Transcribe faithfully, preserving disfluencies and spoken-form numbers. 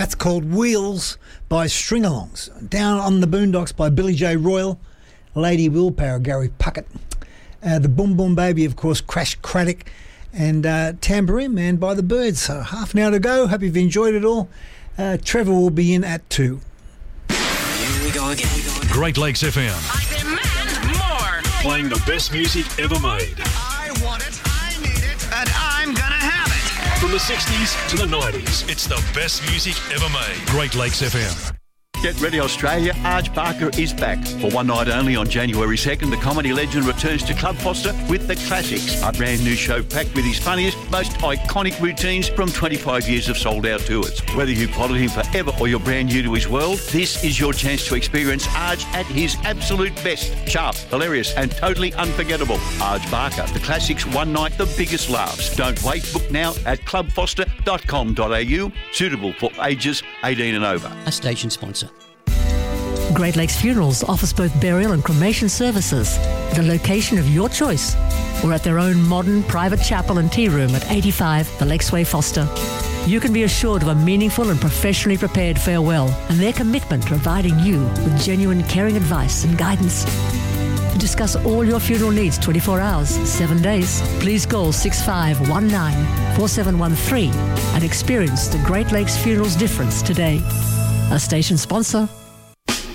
that's called Wheels by Stringalongs. Down on the Boondocks by Billy J. Royal. Lady Willpower, Gary Puckett. Uh, the Boom Boom Baby, of course, Crash Craddock. And uh, Tambourine Man by the Birds. So half an hour to go. Hope you've enjoyed it all. Uh, Trevor will be in at two. Here we go again. Great Lakes F M. I demand more. Playing the best music ever made. I want it, I need it, and I'm gonna have it. From the sixties to the nineties, it's the best music ever made. Great Lakes F M. Get ready, Australia. Arj Barker is back. For one night only on January second, the comedy legend returns to Club Foster with The Classics, a brand new show packed with his funniest, most iconic routines from twenty-five years of sold-out tours. Whether you've followed him forever or you're brand new to his world, this is your chance to experience Arj at his absolute best. Sharp, hilarious and totally unforgettable. Arj Barker, The Classics, one night, the biggest laughs. Don't wait. Book now at club foster dot com dot a u. Suitable for ages eighteen and over. A station sponsor. Great Lakes Funerals offers both burial and cremation services at a location of your choice or at their own modern private chapel and tea room at eighty-five The Lakesway Foster. You can be assured of a meaningful and professionally prepared farewell and their commitment to providing you with genuine caring advice and guidance. To discuss all your funeral needs twenty-four hours, seven days, please call six five one nine, four seven one three and experience the Great Lakes Funerals difference today. A station sponsor